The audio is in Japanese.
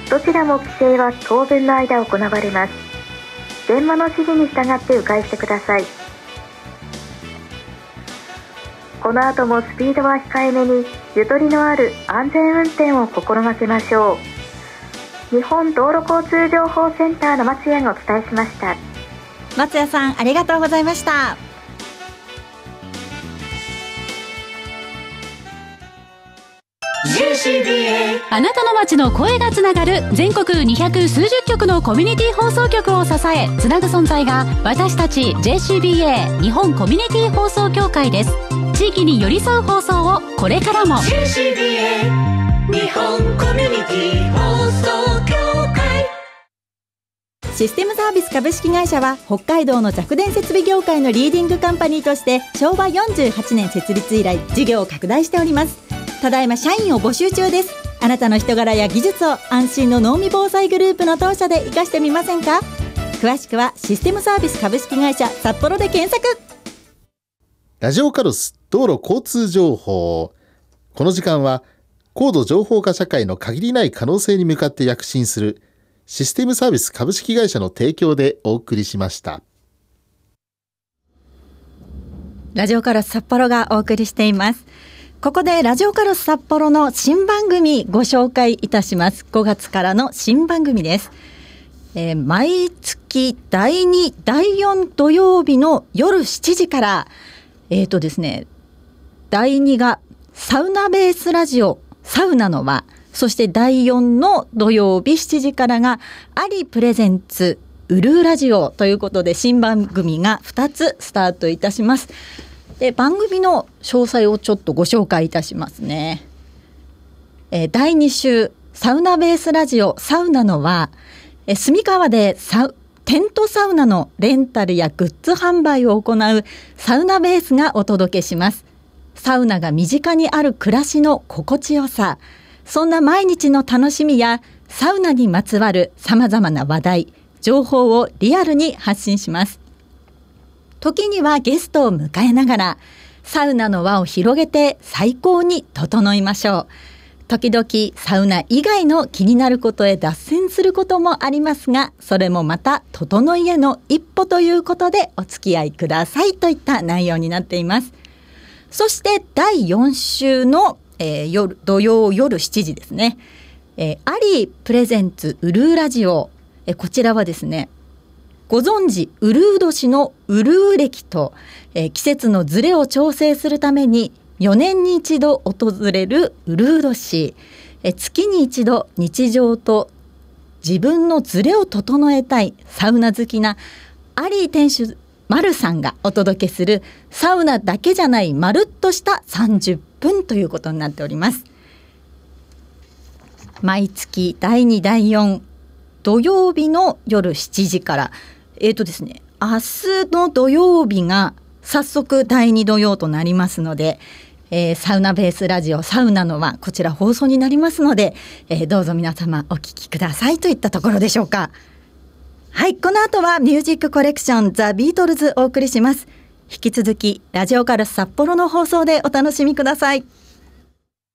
どちらも規制は当分の間行われます。電話の指示に従って迂回してください。この後もスピードは控えめに、ゆとりのある安全運転を心がけましょう。日本道路交通情報センターの松谷がお伝えしました。 松谷さん、ありがとうございました。 あなたの街の声がつながる全国200数十局のコミュニティ放送局を支えつなぐ存在が私たち JCBA 日本コミュニティ放送協会です。地域に寄り添う放送をこれからも JCBA 日本コミュニティ放送協会。 システムサービス株式会社は北海道の弱電設備業界のリーディングカンパニーとして昭和48年設立以来事業を拡大しております。ただいま社員を募集中です。あなたの人柄や技術を安心の濃味防災グループの当社で活かしてみませんか。詳しくはシステムサービス株式会社札幌で検索。 ラジオカロス道路交通情報。この時間は高度情報化社会の限りない可能性に向かって躍進するシステムサービス株式会社の提供でお送りしました。 ラジオカロス札幌がお送りしています。ここでラジオカロス札幌の新番組ご紹介いたします。5月からの新番組です。毎月第2、第4土曜日の夜7時からですね、第2がサウナベースラジオサウナの輪、そして第4の土曜日7時からがアリプレゼンツウルーラジオということで新番組が2つスタートいたします。で、番組の詳細をちょっとご紹介いたしますね。第2週サウナベースラジオサウナの輪、住川でテントサウナのレンタルやグッズ販売を行うサウナベースがお届けします。サウナが身近にある暮らしの心地よさ、そんな毎日の楽しみやサウナにまつわる様々な話題、情報をリアルに発信します。時にはゲストを迎えながらサウナの輪を広げて最高に整いましょう。時々サウナ以外の気になることへ脱線することもありますが、それもまた整いへの一歩ということでお付き合いくださいといった内容になっています。そして第4週の、土曜夜7時ですね、アリープレゼンツウルーラジオ、こちらはですね、ご存知ウルー年のウルー暦と、季節のズレを調整するために4年に一度訪れるウルー年、月に一度日常と自分のズレを整えたいサウナ好きなアリー店主丸さんがお届けするサウナだけじゃないまるっとした30分ということになっております。毎月第2第4土曜日の夜7時からですね、明日の土曜日が早速第2土曜となりますので、サウナベースラジオサウナの輪、こちら放送になりますので、どうぞ皆様お聞きくださいといったところでしょうか。はい、この後はミュージックコレクションザ・ビートルズお送りします。引き続きラジオカルス札幌の放送でお楽しみください。